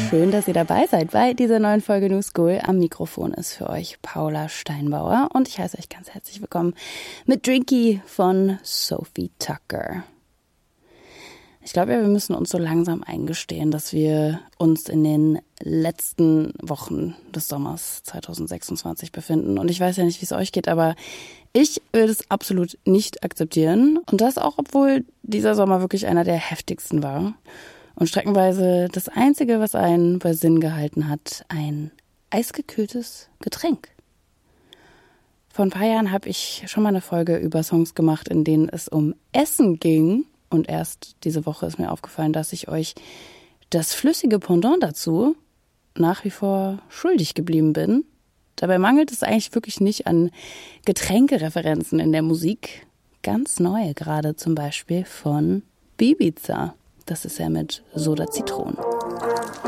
schön, dass ihr dabei seid bei dieser neuen Folge New School. Am Mikrofon ist für euch Paula Steinbauer und ich heiße euch ganz herzlich willkommen mit Drinky von Sophie Tucker. Ich glaube ja, wir müssen uns so langsam eingestehen, dass wir uns in den letzten Wochen des Sommers 2026 befinden. Und ich weiß ja nicht, wie es euch geht, aber ich würde es absolut nicht akzeptieren. Und das auch, obwohl dieser Sommer wirklich einer der heftigsten war. Und streckenweise das Einzige, was einen bei Sinn gehalten hat, ein eisgekühltes Getränk. Vor ein paar Jahren habe ich schon mal eine Folge über Songs gemacht, in denen es um Essen ging. Und erst diese Woche ist mir aufgefallen, dass ich euch das flüssige Pendant dazu nach wie vor schuldig geblieben bin. Dabei mangelt es eigentlich wirklich nicht an Getränkereferenzen in der Musik. Ganz neue gerade zum Beispiel von Ibiza. Das ist ja mit Soda Zitronen.